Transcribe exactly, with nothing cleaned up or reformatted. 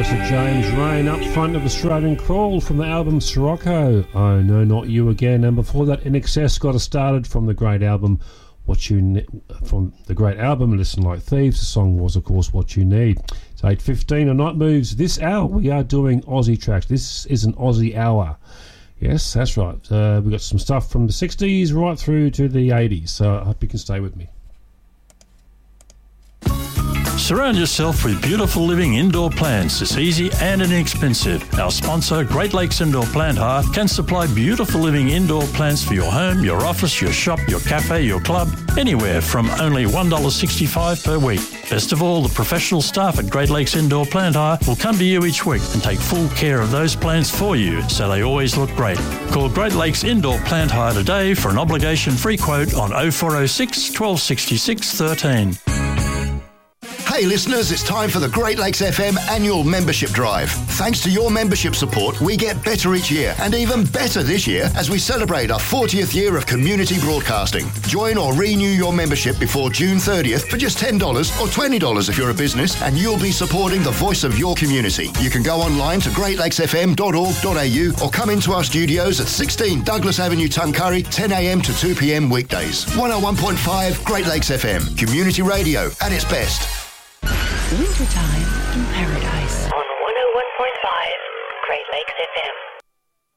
Mister James Rain up front of Australian Crawl from the album Sirocco. Oh No, Not You Again. And before that, In Excess got us started from the great album What You ne- from the great album Listen Like Thieves. The song was, of course, What You Need. It's eight fifteen on Night Moves. This hour we are doing Aussie tracks. This is an Aussie hour. Yes, that's right. Uh, we got some stuff from the sixties right through to the eighties. So I hope you can stay with me. Surround yourself with beautiful living indoor plants. It's easy and inexpensive. Our sponsor, Great Lakes Indoor Plant Hire, can supply beautiful living indoor plants for your home, your office, your shop, your cafe, your club, anywhere from only one dollar sixty-five per week. Best of all, the professional staff at Great Lakes Indoor Plant Hire will come to you each week and take full care of those plants for you so they always look great. Call Great Lakes Indoor Plant Hire today for an obligation-free quote on oh four oh six, one two six six, one three. Hey listeners, it's time for the Great Lakes F M annual membership drive. Thanks to your membership support, we get better each year, and even better this year as we celebrate our fortieth year of community broadcasting. Join or renew your membership before June thirtieth for just ten dollars or twenty dollars if you're a business, and you'll be supporting the voice of your community. You can go online to great lakes f m dot org dot a u or come into our studios at sixteen Douglas Avenue, Tuncurry, ten a m to two p m weekdays. one oh one point five Great Lakes F M, community radio at its best. Wintertime in Paradise. On one oh one point five Great Lakes F M.